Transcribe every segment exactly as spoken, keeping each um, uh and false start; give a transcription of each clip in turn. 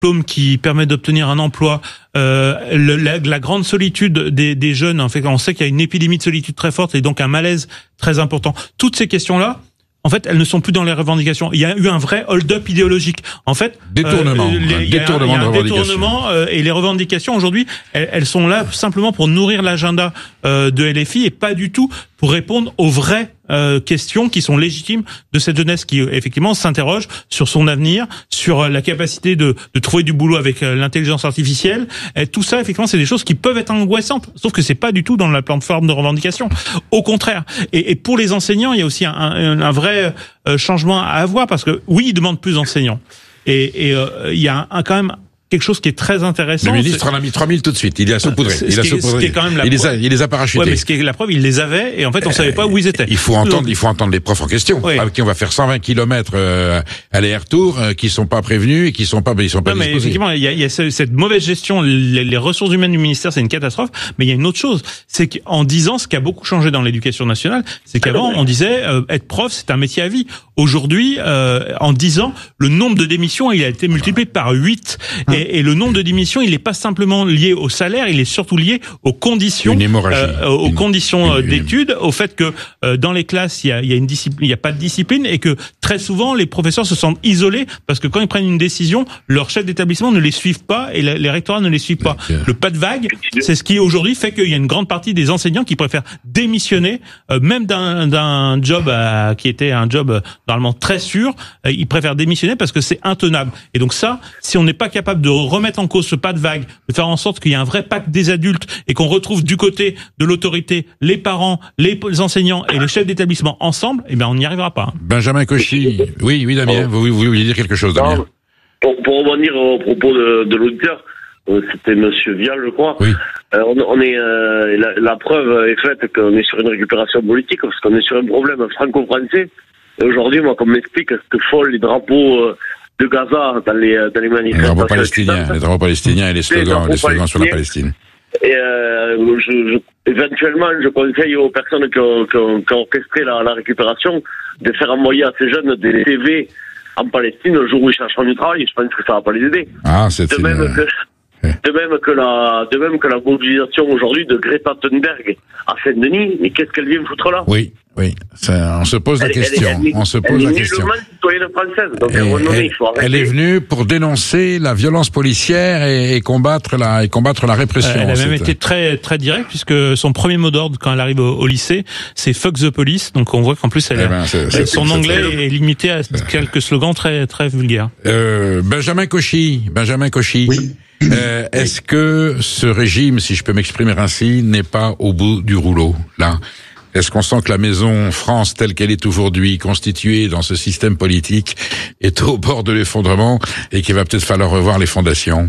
diplôme qui permet d'obtenir un emploi, euh, le, la, la grande solitude des, des jeunes, en fait, on sait qu'il y a une épidémie de solitude très forte et donc un malaise très important. Toutes ces questions-là, en fait, elles ne sont plus dans les revendications. Il y a eu un vrai hold-up idéologique. En fait, détournement, euh, les, un il y a, détournement, il y a un de revendications. détournement euh, et les revendications aujourd'hui, elles, elles sont là simplement pour nourrir l'agenda euh, de L F I et pas du tout pour répondre aux vraies euh, questions qui sont légitimes de cette jeunesse qui effectivement s'interroge sur son avenir, sur la capacité de, de trouver du boulot avec l'intelligence artificielle. Et tout ça, effectivement, c'est des choses qui peuvent être angoissantes. Sauf que c'est pas du tout dans la plateforme de revendication. Au contraire. Et, et pour les enseignants, il y a aussi un, un, un vrai euh, changement à avoir parce que oui, ils demandent plus d'enseignants. Et, et euh, il y a un, quand même quelque chose qui est très intéressant. Le ministre en a mis trois mille tout de suite. Il les a saupoudrés. Il a saupoudrés. Il les a, il les a parachutés. Ouais, mais ce qui est la preuve, il les avait et en fait, on savait pas où ils étaient. Il faut entendre, il faut entendre les profs en question. Oui. Avec qui on va faire cent vingt kilomètres euh, aller-retour, euh, qui sont pas prévenus et qui sont pas, ils sont pas non, disposés. Mais effectivement, il y a, il y a cette mauvaise gestion. Les, les ressources humaines du ministère, c'est une catastrophe. Mais il y a une autre chose, c'est qu'en dix ans, ce qui a beaucoup changé dans l'éducation nationale, c'est qu'avant, on disait euh, être prof, c'est un métier à vie. Aujourd'hui, euh, en dix ans, le nombre de démissions, il a été multiplié par huit. Et, et le nombre de démissions, il n'est pas simplement lié au salaire, il est surtout lié aux conditions, une hémorragie. Euh, aux une, conditions une, d'études, au fait que euh, dans les classes, il y a, il y a une discipline, il n'y a pas de discipline, et que très souvent les professeurs se sentent isolés parce que quand ils prennent une décision, leur chef d'établissement ne les suivent pas et les, les rectorats ne les suivent pas. Bien. Le pas de vague, c'est ce qui aujourd'hui fait qu'il y a une grande partie des enseignants qui préfèrent démissionner, euh, même d'un, d'un job à, qui était un job euh, normalement très sûr, euh, ils préfèrent démissionner parce que c'est intenable. Et donc ça, si on n'est pas capable de remettre en cause ce pas de vague, de faire en sorte qu'il y ait un vrai pacte des adultes et qu'on retrouve du côté de l'autorité les parents, les enseignants et les chefs d'établissement ensemble, eh bien on n'y arrivera pas. Benjamin Cauchy, oui, oui Damien, vous, vous vouliez dire quelque chose, Damien? Pour, pour rebondir au propos de, de l'auditeur, euh, c'était Monsieur Vial, je crois. Oui. Euh, on, on est euh, la, la preuve est faite qu'on est sur une récupération politique parce qu'on est sur un problème franco-français. Et aujourd'hui, moi, comme m'explique ce que font les drapeaux euh, de Gaza dans les, dans les manifestations. Les drapeaux palestiniens, les drapeaux palestiniens et les slogans, les, les slogans sur la Palestine. Et euh, je, je, éventuellement, je conseille aux personnes qui ont, qui ont, qui ont orchestré la, la récupération de faire envoyer à ces jeunes des C V en Palestine le jour où ils chercheront du travail. Je pense que ça va pas les aider. Ah, c'est de même une... que de même que la de même que la mobilisation aujourd'hui de Greta Thunberg à Saint-Denis. Mais qu'est-ce qu'elle vient foutre là? Oui. Oui, ça, on se pose la elle, question. Elle, elle, on se pose la question. Française, donc et, elle, il faut elle est venue pour dénoncer la violence policière et, et combattre la et combattre la répression. Elle a même cette... été très très directe puisque son premier mot d'ordre quand elle arrive au, au lycée, c'est fuck the police. Donc on voit qu'en plus elle, eh ben, c'est, c'est, son c'est, anglais c'est... est limité à quelques slogans très très vulgaires. Euh, Benjamin Cauchy, Benjamin Cauchy. Oui. Euh, est-ce que ce régime, si je peux m'exprimer ainsi, n'est pas au bout du rouleau là? Est-ce qu'on sent que la maison France telle qu'elle est aujourd'hui, constituée dans ce système politique, est au bord de l'effondrement et qu'il va peut-être falloir revoir les fondations?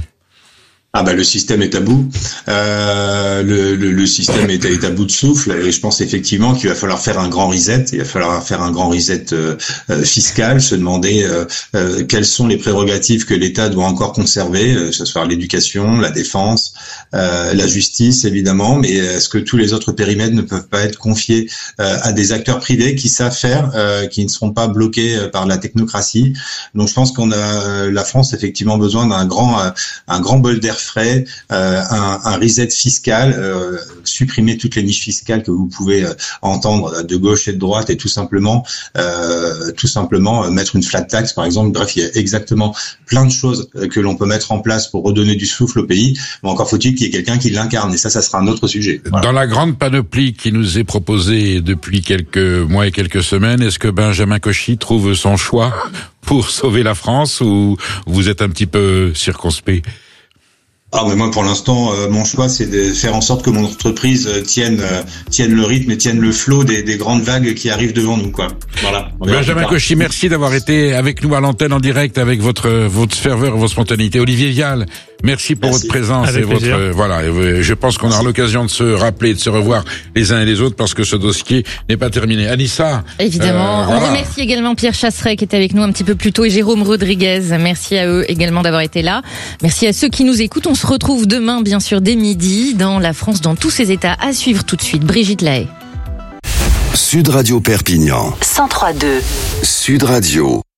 Ah bah le système est à bout, euh, le, le, le système est à, est à bout de souffle et je pense effectivement qu'il va falloir faire un grand reset, il va falloir faire un grand reset euh, euh, fiscal, se demander euh, euh, quelles sont les prérogatives que l'État doit encore conserver, euh, que ce soit l'éducation, la défense, euh, la justice évidemment, mais est-ce que tous les autres périmètres ne peuvent pas être confiés euh, à des acteurs privés qui savent faire, euh, qui ne seront pas bloqués par la technocratie? Donc je pense qu'on a euh, la France effectivement besoin d'un grand euh, un grand bol d'air frais, euh, un, un reset fiscal, euh, supprimer toutes les niches fiscales que vous pouvez euh, entendre de gauche et de droite et tout simplement, euh, tout simplement euh, mettre une flat tax par exemple. Bref, il y a exactement plein de choses que l'on peut mettre en place pour redonner du souffle au pays. Mais encore faut-il qu'il y ait quelqu'un qui l'incarne et ça, ça sera un autre sujet. Voilà. Dans la grande panoplie qui nous est proposée depuis quelques mois et quelques semaines, est-ce que Benjamin Cauchy trouve son choix pour sauver la France ou vous êtes un petit peu circonspect? Ah mais moi pour l'instant euh, mon choix c'est de faire en sorte que mon entreprise euh, tienne euh, tienne le rythme et tienne le flot des, des grandes vagues qui arrivent devant nous quoi. Voilà. Benjamin Cauchy, merci d'avoir été avec nous à l'antenne en direct avec votre votre ferveur et votre spontanéité. Olivier Vial, merci pour merci. votre présence avec et votre plaisir. euh, voilà. Et je pense qu'on merci. aura l'occasion de se rappeler, de se revoir les uns et les autres parce que ce dossier n'est pas terminé. Anissa. Évidemment. Euh, On voilà. remercie également Pierre Chasseret qui était avec nous un petit peu plus tôt et Jérôme Rodriguez. Merci à eux également d'avoir été là. Merci à ceux qui nous écoutent. On se retrouve demain, bien sûr, dès midi, dans La France dans tous ses états. À suivre tout de suite. Brigitte Lahaye. Sud Radio Perpignan. cent trois deux. Sud Radio.